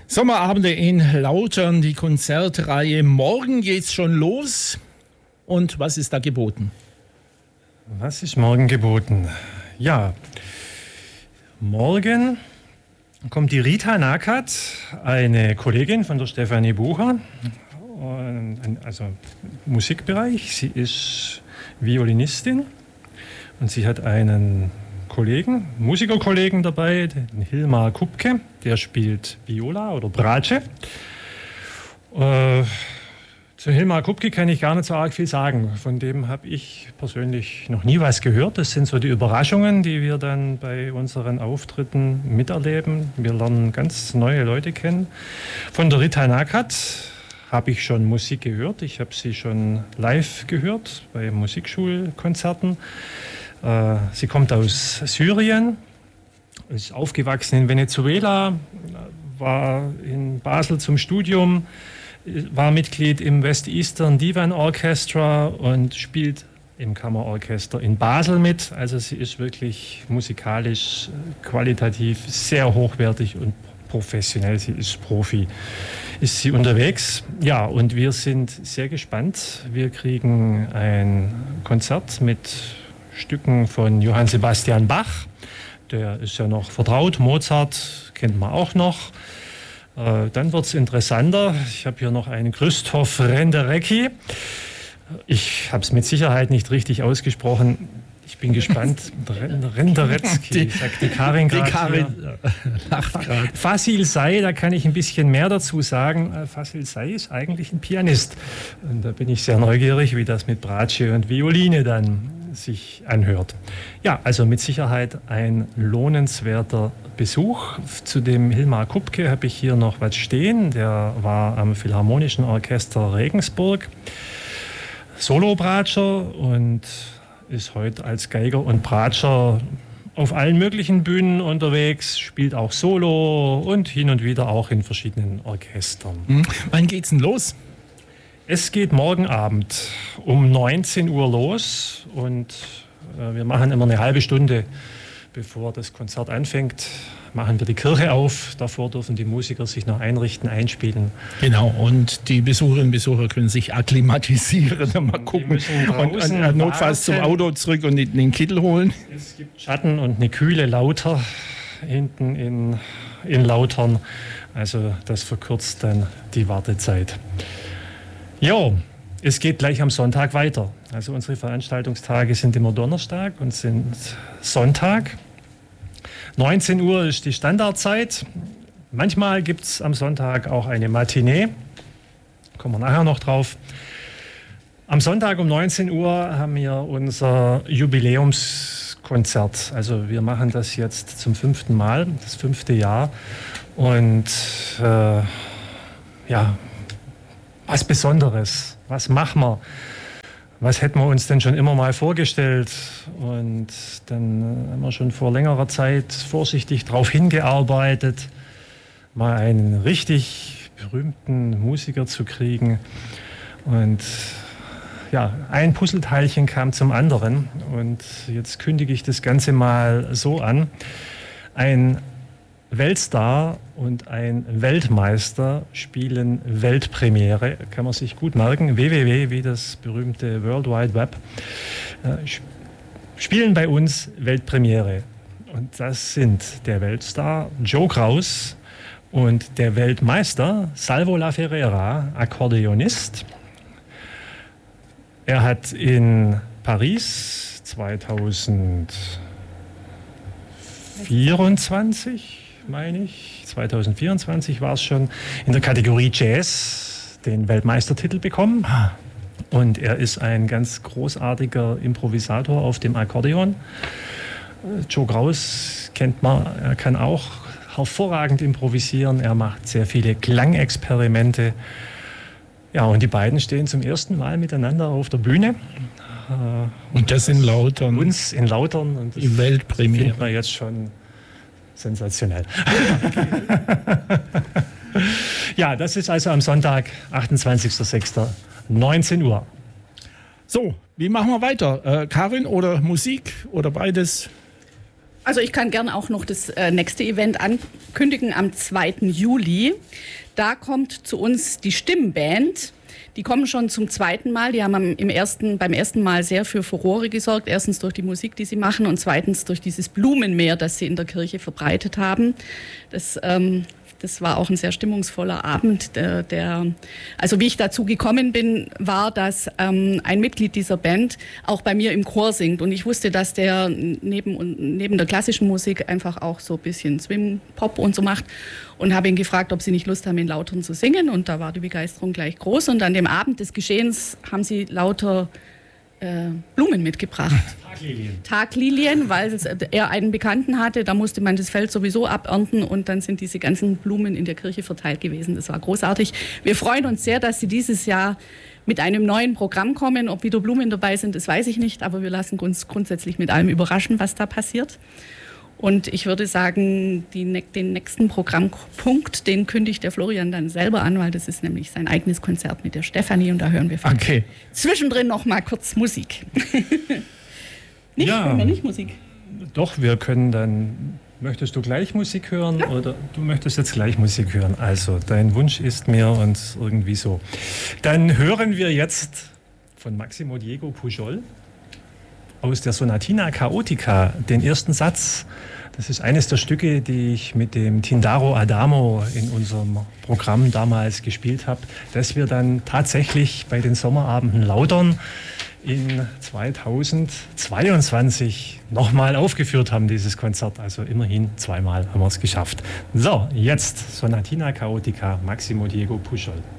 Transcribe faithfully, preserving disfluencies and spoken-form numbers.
Sommerabende in Lautern, die Konzertreihe. Morgen geht's schon los. Und was ist da geboten? Was ist morgen geboten? Ja, morgen kommt die Rita Nakat, eine Kollegin von der Stefanie Bucher, also Musikbereich. Sie ist Violinistin und sie hat einen Kollegen, Musikerkollegen dabei, den Hilmar Kupke, der spielt Viola oder Bratsche. Äh, zu Hilmar Kupke kann ich gar nicht so arg viel sagen. Von dem habe ich persönlich noch nie was gehört. Das sind so die Überraschungen, die wir dann bei unseren Auftritten miterleben. Wir lernen ganz neue Leute kennen. Von der Rita Nakat habe ich schon Musik gehört. Ich habe sie schon live gehört bei Musikschulkonzerten. Sie kommt aus Syrien, ist aufgewachsen in Venezuela, war in Basel zum Studium, war Mitglied im West Eastern Divan Orchestra und spielt im Kammerorchester in Basel mit. Also sie ist wirklich musikalisch, qualitativ sehr hochwertig und professionell. Sie ist Profi. Ist sie unterwegs? Ja, und wir sind sehr gespannt. Wir kriegen ein Konzert mit Stücken von Johann Sebastian Bach, der ist ja noch vertraut, Mozart kennt man auch noch. Äh, dann wird es interessanter, ich habe hier noch einen Christoph Renderecki. Ich habe es mit Sicherheit nicht richtig ausgesprochen. Ich bin gespannt. Renderecki, sagt die Karin gerade. Die Karin lacht gerade. Fasil Say, da kann ich ein bisschen mehr dazu sagen. Fasil Say ist eigentlich ein Pianist. Und da bin ich sehr neugierig, wie das mit Bratsche und Violine dann sich anhört. Ja, also mit Sicherheit ein lohnenswerter Besuch. Zu dem Hilmar Kupke habe ich hier noch was stehen. Der war am Philharmonischen Orchester Regensburg Solo-Bratscher und ist heute als Geiger und Bratscher auf allen möglichen Bühnen unterwegs, spielt auch Solo und hin und wieder auch in verschiedenen Orchestern. Mhm. Wann geht's denn los? Es geht morgen Abend um neunzehn Uhr los und äh, wir machen immer eine halbe Stunde, bevor das Konzert anfängt, machen wir die Kirche auf. Davor dürfen die Musiker sich noch einrichten, einspielen. Genau, und die Besucherinnen und Besucher können sich akklimatisieren, mal gucken und, und notfalls zum Auto zurück und in den Kittel holen. Es gibt Schatten und eine kühle Lauter hinten in, in Lautern. Also das verkürzt dann die Wartezeit. Jo, es geht gleich am Sonntag weiter. Also unsere Veranstaltungstage sind immer Donnerstag und sind Sonntag. neunzehn Uhr ist die Standardzeit. Manchmal gibt es am Sonntag auch eine Matinee. Kommen wir nachher noch drauf. Am Sonntag um neunzehn Uhr haben wir unser Jubiläumskonzert. Also wir machen das jetzt zum fünften Mal, das fünfte Jahr. Und äh, ja, was Besonderes. Was machen wir? Was hätten wir uns denn schon immer mal vorgestellt? Und dann haben wir schon vor längerer Zeit vorsichtig darauf hingearbeitet, mal einen richtig berühmten Musiker zu kriegen. Und ja, ein Puzzleteilchen kam zum anderen. Und jetzt kündige ich das Ganze mal so an. Ein Weltstar und ein Weltmeister spielen Weltpremiere, kann man sich gut merken, w w w wie das berühmte World Wide Web, äh, spielen bei uns Weltpremiere. Und das sind der Weltstar Joe Kraus und der Weltmeister Salvo La Ferrera, Akkordeonist. Er hat in Paris zweitausendvierundzwanzig, meine ich, zweitausendvierundzwanzig war es schon, in der Kategorie Jazz den Weltmeistertitel bekommen. Und er ist ein ganz großartiger Improvisator auf dem Akkordeon. Joe Kraus kennt man, er kann auch hervorragend improvisieren. Er macht sehr viele Klangexperimente. Ja, und die beiden stehen zum ersten Mal miteinander auf der Bühne. Und das in Lautern. Uns in Lautern. Und das die Weltpremiere. Findet man jetzt schon sensationell. Ja, das ist also am Sonntag, achtundzwanzigster sechster neunzehn Uhr. So, wie machen wir weiter? Äh, Karin oder Musik oder beides? Also ich kann gerne auch noch das äh, nächste Event ankündigen am zweiten Juli. Da kommt zu uns die Stimmband. Die kommen schon zum zweiten Mal. Die haben am, im ersten, beim ersten Mal sehr für Furore gesorgt. Erstens durch die Musik, die sie machen, und zweitens durch dieses Blumenmeer, das sie in der Kirche verbreitet haben. Das, ähm, das war auch ein sehr stimmungsvoller Abend. Der, der, also wie ich dazu gekommen bin, war, dass ähm, ein Mitglied dieser Band auch bei mir im Chor singt. Und ich wusste, dass der neben, neben der klassischen Musik einfach auch so ein bisschen Swing, Pop und so macht. Und habe ihn gefragt, ob sie nicht Lust haben, in Lautern zu singen. Und da war die Begeisterung gleich groß. Und an dem Abend des Geschehens haben sie lauter äh, Blumen mitgebracht. Taglilien. Taglilien, weil es, er einen Bekannten hatte. Da musste man das Feld sowieso abernten. Und dann sind diese ganzen Blumen in der Kirche verteilt gewesen. Das war großartig. Wir freuen uns sehr, dass sie dieses Jahr mit einem neuen Programm kommen. Ob wieder Blumen dabei sind, das weiß ich nicht. Aber wir lassen uns grundsätzlich mit allem überraschen, was da passiert. Und ich würde sagen, die, den nächsten Programmpunkt, den kündigt der Florian dann selber an, weil das ist nämlich sein eigenes Konzert mit der Stefanie und da hören wir okay. zwischendrin noch mal kurz Musik. nicht, ja, hören wir nicht Musik? Doch, wir können dann... Möchtest du gleich Musik hören ja. oder du möchtest jetzt gleich Musik hören? Also, dein Wunsch ist mir und irgendwie so. Dann hören wir jetzt von Maximo Diego Pujol aus der Sonatina Chaotica, den ersten Satz. Das ist eines der Stücke, die ich mit dem Tindaro Adamo in unserem Programm damals gespielt habe, das wir dann tatsächlich bei den Sommerabenden Lautern in zweitausendzweiundzwanzig nochmal aufgeführt haben, dieses Konzert. Also immerhin zweimal haben wir es geschafft. So, jetzt Sonatina Chaotica, Maximo Diego Pujol.